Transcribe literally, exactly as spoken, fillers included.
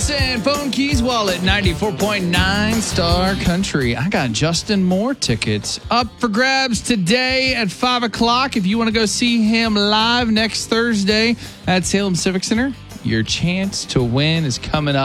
and Phone Keys Wallet, ninety-four point nine Star Country. I got Justin Moore tickets up for grabs today at five o'clock. If you want to go see him live next Thursday at Salem Civic Center, your chance to win is coming up.